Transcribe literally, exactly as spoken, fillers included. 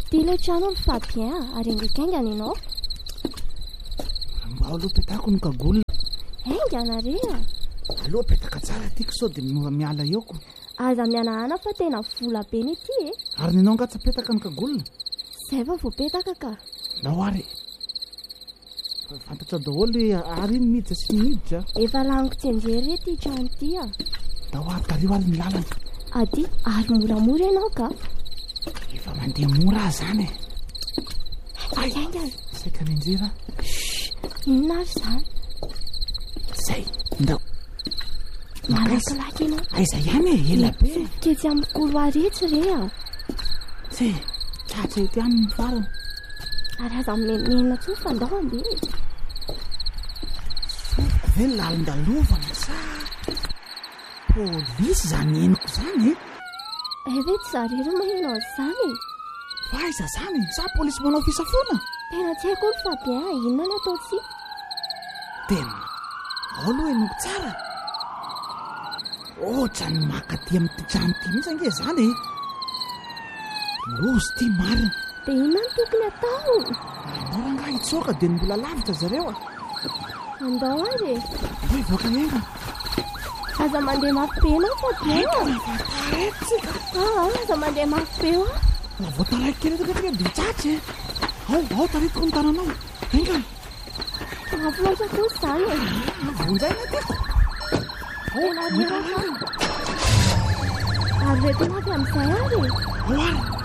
Ty ilay trano mifapien ary engaikaingana ianao. Mba aloha petako no kagolona. Aingana rena. Aloha petaka tsara tiako sao dia mora miala eoko. Aza mianahana fa tena vola be ny ity e. Ary ninao angatsy petaka no kagolona. Zay fa vao petaka ka. Nahoary. Fantatra daholo ary iny miditra sy miditra. Efa laniko tsy anjery ety trano ity a. Nahoary tario ary ny lalana. Ady ary moramora ianao ka. Efa mandeha mora zany e. Aingana. Saika ny anjera. Inona ary zany? Zay, ndao. Malakilaky ianao. Aiza ihany e, ela be. Ketsy amin'ny couloir etsy re a. Zay, tratra ety aminy ny farany. Ary aza menina tso fandao ambe. Ve ny lalin-dalovana sa polisy zany henoko zany e? E ve tsy zareo maheno azy zany e? Fa aiza zany? Sa polisy manao fisafona? Tena tsy haiko ny fabien inona ny atao tsy? Tena ao aloha henoko tsara. Ohatra ny makaty amin'ity trano ity mihitsy ange zany e. Lozy ty marina. Dia inona ny tokony atao? Andao rangahy hitsoaka dia mbola lavitra zareo a. Andao ary e. Hoe voaka enga. Aza mandeha mafy be ianao fabien a. Taretsika. Ah, aza mandeha mafy be eo a. Na vao taraiky kely eto dia tsatsy e. Ao, ao taritiko ny tananao. Enga. Mafy loatra kosa zany e. Vonjaina tiako. Tena reraka. Ary reto mafy amin'izay ary e. Ao ary.